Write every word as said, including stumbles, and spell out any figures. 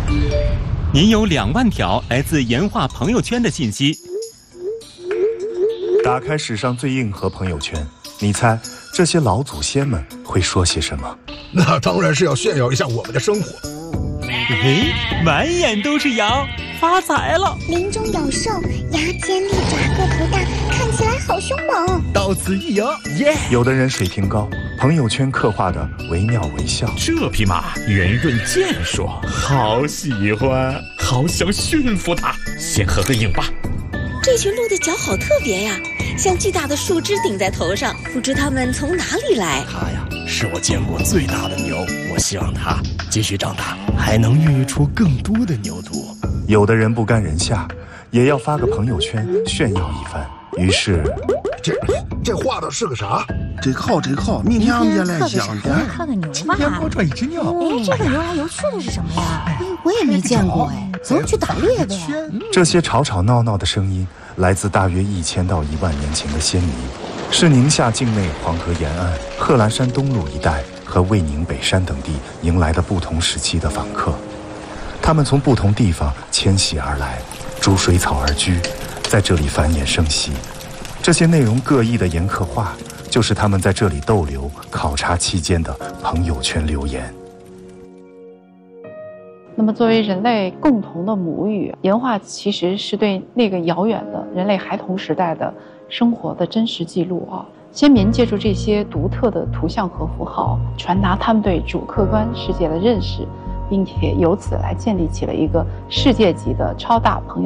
您有两万条来自岩画朋友圈的信息。 打开史上最硬核朋友圈，你猜这些老祖先们会说些什么？ 那当然是要炫耀一下我们的生活。 嘿，满眼都是羊，发财了！ 林中有兽，牙尖利爪，个头大，看起来好凶猛。 到此一游，耶！ 有的人水平高，朋友圈刻画的惟妙惟肖。 这匹马圆润健硕，好喜欢，好想驯服它。先合个影吧。 这群鹿的脚好特别呀，像巨大的树枝顶在头上，不知它们从哪里来。 它呀，是我见过最大的牛，我希望它继续长大，还能孕育出更多的牛犊。 有的人不甘人下，也要发个朋友圈炫耀一番。于是， 这这画的是个啥？ 这靠这靠，明天俺们来讲的。 刻个牛吧。 今天给我转一只鸟。 哎，这个游来游去的是什么呀？ 哎，我也没见过哎，咱们去打猎呗。 这些吵吵闹闹的声音来自大约一千到一万年前的先民，是宁夏境内黄河沿岸、贺兰山东路一带和卫宁北山等地迎来的不同时期的访客。他们从不同地方迁徙而来，逐水草而居，在这里繁衍生息。这些内容各异的岩刻画，就是他们在这里逗留、考察期间的朋友圈留言。 那么作为人类共同的母语，岩画其实是对那个遥远的人类孩童时代的生活的真实记录啊。先民借助这些独特的图像和符号，传达他们对主客观世界的认识，并且由此来建立起了一个世界级的超大朋友